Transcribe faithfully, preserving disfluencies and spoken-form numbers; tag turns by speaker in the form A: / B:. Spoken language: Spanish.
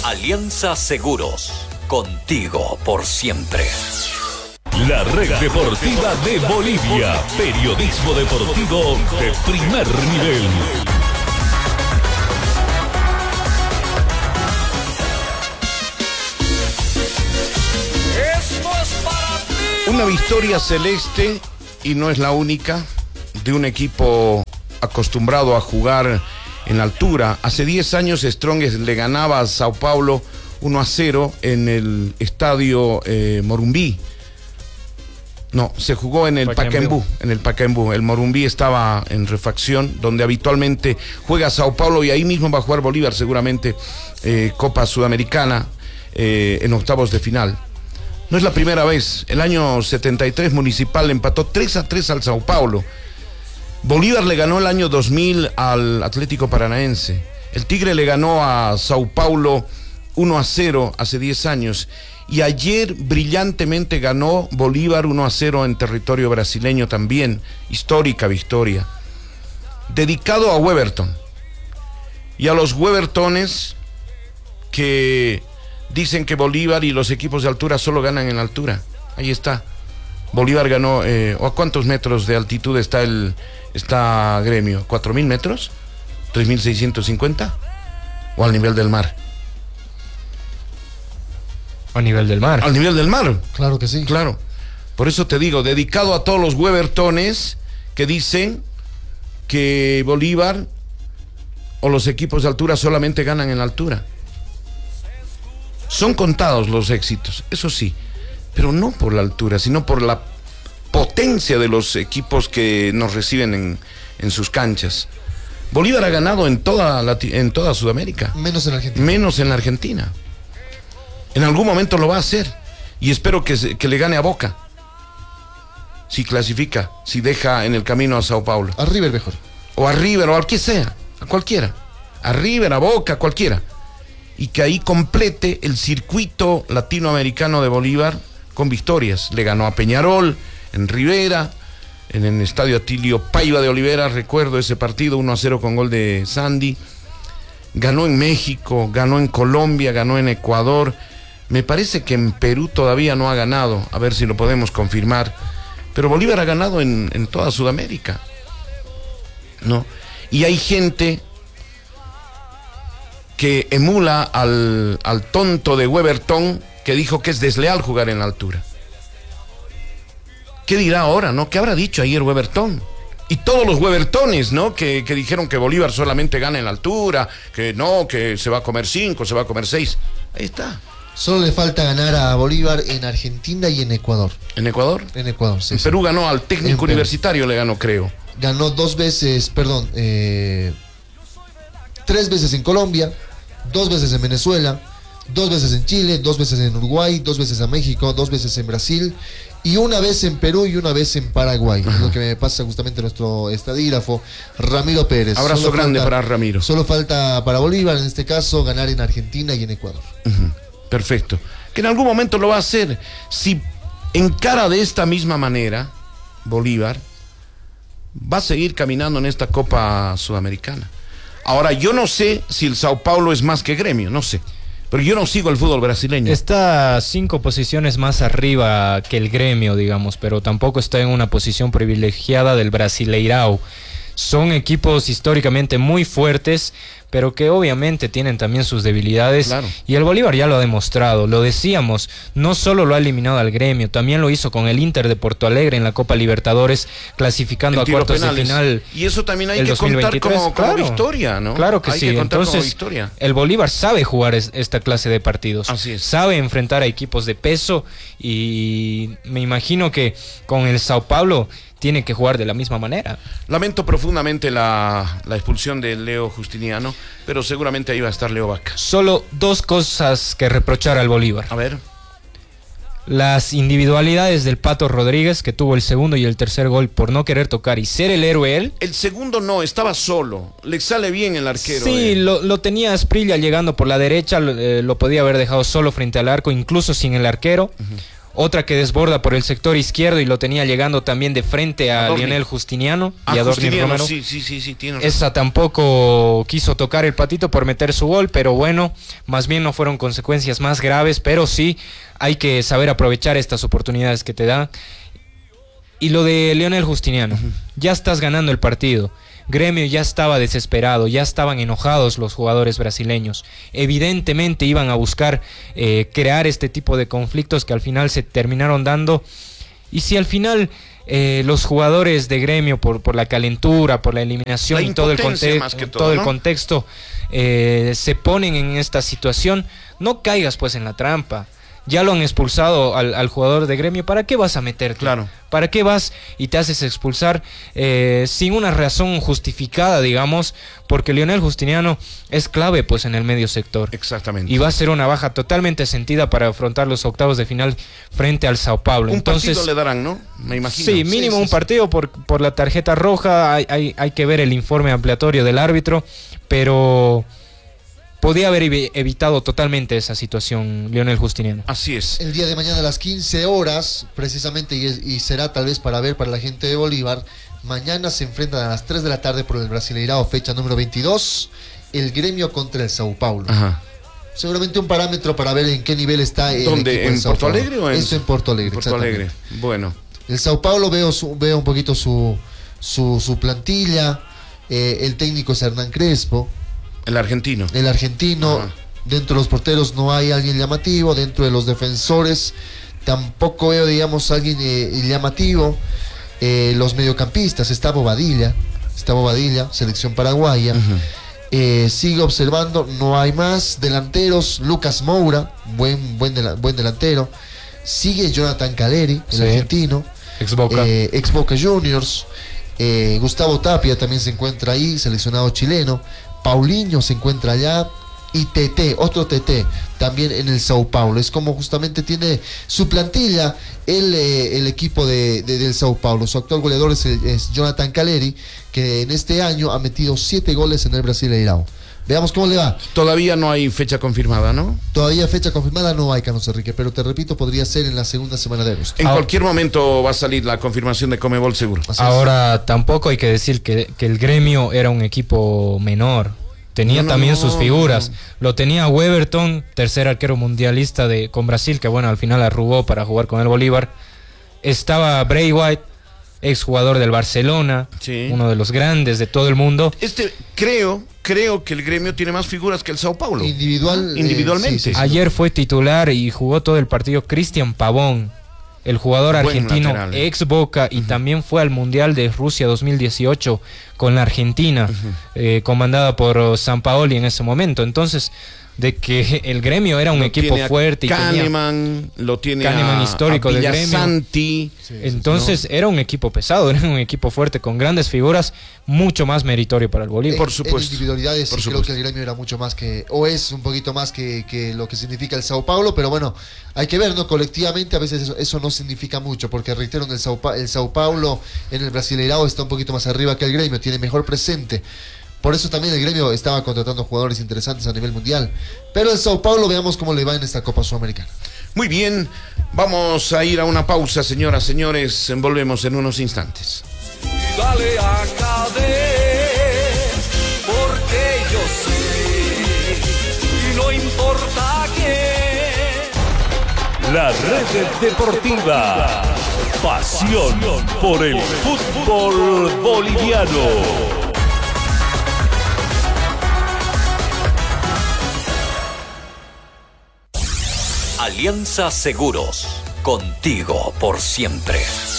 A: Alianza Seguros, contigo por siempre.
B: La Red Deportiva de Bolivia, periodismo deportivo de primer nivel.
C: Una victoria celeste, y no es la única, de un equipo acostumbrado a jugar en altura. Hace diez años Strongest le ganaba a Sao Paulo uno a cero en el estadio eh, Morumbi. No, se jugó en el Pacaembu, en el Pacaembu. El Morumbi estaba en refacción, donde habitualmente juega Sao Paulo, y ahí mismo va a jugar Bolívar seguramente eh, Copa Sudamericana eh, en octavos de final. No es la primera vez. El año setenta y tres Municipal empató tres a tres al Sao Paulo. Bolívar le ganó el año dos mil al Atlético Paranaense. El Tigre le ganó a Sao Paulo uno a cero hace diez años. Y ayer brillantemente ganó Bolívar uno a cero en territorio brasileño también. Histórica victoria. Dedicado a Weberton. Y a los Webertones que dicen que Bolívar y los equipos de altura solo ganan en altura. Ahí está. Bolívar ganó, eh, ¿o a cuántos metros de altitud está el está Gremio? ¿Cuatro mil metros? ¿Tres mil seiscientos cincuenta? ¿O al nivel del mar?
D: A nivel del mar.
C: Al nivel del mar.
E: Claro que sí.
C: Claro. Por eso te digo, dedicado a todos los Webertones que dicen que Bolívar o los equipos de altura solamente ganan en altura. Son contados los éxitos, eso sí, pero no por la altura, sino por la potencia de los equipos que nos reciben en, en sus canchas. Bolívar ha ganado en toda, Lati- en toda Sudamérica.
E: Menos en Argentina.
C: Menos en la Argentina. En algún momento lo va a hacer, y espero que, se, que le gane a Boca. Si clasifica, si deja en el camino a Sao Paulo.
E: A River mejor.
C: O a River, o al que sea, a cualquiera. A River, a Boca, a cualquiera. Y que ahí complete el circuito latinoamericano de Bolívar con victorias. Le ganó a Peñarol, en Rivera, en el estadio Atilio Paiva de Olivera, recuerdo ese partido, uno a cero con gol de Sandy. Ganó en México, ganó en Colombia, ganó en Ecuador. Me parece que en Perú todavía no ha ganado, a ver si lo podemos confirmar. Pero Bolívar ha ganado en, en toda Sudamérica, ¿no? Y hay gente que emula al, al tonto de Weberton, que dijo que es desleal jugar en la altura. ¿Qué dirá ahora, no? ¿Qué habrá dicho ayer Weberton? Y todos los Webertones, ¿no? Que, que dijeron que Bolívar solamente gana en la altura, que no, que se va a comer cinco, se va a comer seis. Ahí está.
E: Solo le falta ganar a Bolívar en Argentina y en Ecuador.
C: ¿En Ecuador?
E: En Ecuador, sí.
C: En
E: sí.
C: Perú ganó al técnico
E: En
C: universitario, Perú. Le ganó, creo.
E: Ganó dos veces, perdón, eh, tres veces en Colombia, dos veces en Venezuela, dos veces en Chile, dos veces en Uruguay, dos veces en México, dos veces en Brasil y una vez en Perú y una vez en Paraguay. Es lo que me pasa justamente a nuestro estadígrafo Ramiro Pérez.
C: Abrazo
E: Solo
C: grande
E: falta,
C: para Ramiro.
E: Solo falta para Bolívar, en este caso, ganar en Argentina y en Ecuador.
C: Uh-huh. Perfecto. Que en algún momento lo va a hacer. Si encara de esta misma manera, Bolívar va a seguir caminando en esta Copa Sudamericana. Ahora, yo no sé si el Sao Paulo es más que Gremio, no sé. Pero yo no sigo el fútbol brasileño.
D: Está cinco posiciones más arriba que el Gremio, digamos, pero tampoco está en una posición privilegiada del Brasileirao. Son equipos históricamente muy fuertes, pero que obviamente tienen también sus debilidades.
C: Claro.
D: Y el Bolívar ya lo ha demostrado, lo decíamos, no solo lo ha eliminado al Gremio, también lo hizo con el Inter de Porto Alegre en la Copa Libertadores, clasificando a cuartos penales. De final.
C: Y eso también hay que contar como, como claro, victoria, ¿no?
D: Claro que
C: hay
D: sí,
C: que contar
D: entonces
C: como victoria.
D: El Bolívar sabe jugar es, esta clase de partidos.
C: Así es.
D: Sabe enfrentar a equipos de peso y me imagino que con el Sao Paulo tiene que jugar de la misma manera.
C: Lamento profundamente la, la expulsión de Leo Justiniano, pero seguramente ahí va a estar Leo Vaca.
D: Solo dos cosas que reprochar al Bolívar.
C: A ver.
D: Las individualidades del Pato Rodríguez, que tuvo el segundo y el tercer gol por no querer tocar y ser el héroe él.
C: El segundo no, estaba solo. Le sale bien el arquero.
D: Sí,
C: eh.
D: lo, lo tenía Asprilla llegando por la derecha, lo, eh, lo podía haber dejado solo frente al arco, incluso sin el arquero. Uh-huh. Otra que desborda por el sector izquierdo y lo tenía llegando también de frente a
C: Adorni.
D: Lionel Justiniano
C: Ah,
D: y a Dorni
C: Justiniano,
D: Romero.
C: sí, sí, sí, sí, tiene razón.
D: Esa tampoco quiso tocar el patito por meter su gol, pero bueno, más bien no fueron consecuencias más graves, pero sí hay que saber aprovechar estas oportunidades que te da. Y lo de Lionel Justiniano, uh-huh. ya estás ganando el partido. Gremio ya estaba desesperado, ya estaban enojados los jugadores brasileños. Evidentemente iban a buscar eh, crear este tipo de conflictos que al final se terminaron dando. Y si al final eh, los jugadores de Gremio, por, por la calentura, por la eliminación
C: la
D: y todo el, conte-
C: más que todo,
D: todo
C: ¿no?
D: el contexto, eh, se ponen en esta situación, no caigas pues en la trampa. Ya lo han expulsado al, al jugador de Gremio, ¿para qué vas a meterte?
C: Claro.
D: ¿Para qué vas y te haces expulsar eh, sin una razón justificada, digamos? Porque Lionel Justiniano es clave pues en el medio sector.
C: Exactamente.
D: Y va a ser una baja totalmente sentida para afrontar los octavos de final frente al Sao Paulo.
C: Un
D: Entonces,
C: partido le darán, ¿no? Me imagino.
D: Sí, mínimo
E: Sí, sí,
D: un
E: sí.
D: partido por, por la tarjeta roja. Hay, hay, hay que ver el informe ampliatorio del árbitro, pero podía haber evi- evitado totalmente esa situación Lionel Justiniano.
C: Así es.
E: El día de mañana a las quince horas, precisamente, y, es- y será tal vez para ver para la gente de Bolívar, mañana se enfrentan a las tres de la tarde por el Brasileirao, fecha número veintidós, el Gremio contra el Sao Paulo.
C: Ajá.
E: Seguramente un parámetro para ver en qué nivel está el
C: ¿Dónde?
E: equipo del
C: ¿En
E: Sao
C: Porto
E: Paulo.
C: Alegre o en-
E: Esto en Porto Alegre,
C: Porto
E: exactamente.
C: Alegre. Bueno.
E: El Sao Paulo veo, su- veo un poquito su, su, su plantilla, eh, el técnico es Hernán Crespo,
C: El argentino.
E: el argentino.
C: Ajá.
E: Dentro de los porteros no hay alguien llamativo, dentro de los defensores tampoco veo, digamos, alguien eh, llamativo. Eh, los mediocampistas, está Bobadilla, está Bobadilla, selección paraguaya.
C: Ujú.
E: Eh, sigo observando, no hay más delanteros. Lucas Moura, buen, buen, dela- buen delantero. Sigue Jonathan Caleri, el
D: Sí.
E: argentino,
D: Ex Boca.
E: eh, ex Boca Juniors. Eh, Gustavo Tapia también se encuentra ahí, seleccionado chileno. Paulinho se encuentra allá. Y T T, otro T T, también en el Sao Paulo. Es como justamente tiene su plantilla el, eh, el equipo de, de- del Sao Paulo. Su actual goleador es, el- es Jonathan Caleri, que en este año ha metido siete goles en el Brasileirao. Veamos cómo le va.
C: Todavía no hay fecha confirmada, ¿no?
E: Todavía fecha confirmada no hay, Carlos Enrique, pero te repito, podría ser en la segunda semana de agosto.
C: En
D: Ah.
C: cualquier momento va a salir la confirmación de Conmebol seguro.
E: Así es.
D: Ahora, tampoco hay que decir que, que el Gremio era un equipo menor. Tenía
C: No, no,
D: también
C: no,
D: sus
C: no,
D: figuras.
C: no.
D: Lo tenía Weberton, tercer arquero mundialista de, con Brasil, que bueno, al final arrugó para jugar con el Bolívar. Estaba Bray White, exjugador del Barcelona,
C: Sí.
D: uno de los grandes de todo el mundo.
C: Este, creo, creo que el Gremio tiene más figuras que el Sao Paulo.
E: Individual, eh,
C: Individualmente.
E: sí, sí, sí.
D: Ayer fue titular y jugó todo el partido Cristian Pavón, el jugador
C: Buen
D: argentino,
C: lateral, eh.
D: ex Boca, y también fue al Mundial de Rusia dos mil dieciocho con la Argentina, eh, comandada por oh, Sampaoli en ese momento. Entonces, de que el Gremio era un
C: Lo
D: equipo
C: tiene a
D: fuerte y tenía...
C: Kahneman, lo tiene
D: Kahneman
C: a,
D: histórico
C: a
D: del Gremio.
C: Villasanti.
D: Entonces era un equipo pesado, era un equipo fuerte con grandes figuras, mucho más meritorio para el Bolívar.
C: Por
E: En-
C: supuesto.
E: En individualidades
C: Por
E: sí creo
C: supuesto.
E: que el Gremio era mucho más que, o es un poquito más que, que lo que significa el Sao Paulo, pero bueno, hay que ver, ¿no? Colectivamente a veces eso, eso no significa mucho, porque reitero, en el Sao, Pa- el Sao Paulo en el Brasileirao está un poquito más arriba que el Gremio, tiene mejor presente. Por eso también el Gremio estaba contratando jugadores interesantes a nivel mundial. Pero el Sao Paulo, veamos cómo le va en esta Copa Sudamericana.
C: Muy bien, vamos a ir a una pausa, señoras, señores. Volvemos en unos instantes.
A: Dale a caer, porque yo sé, y no importa qué.
B: La red deportiva. Pasión por el fútbol boliviano.
A: Alianza Seguros, contigo por siempre.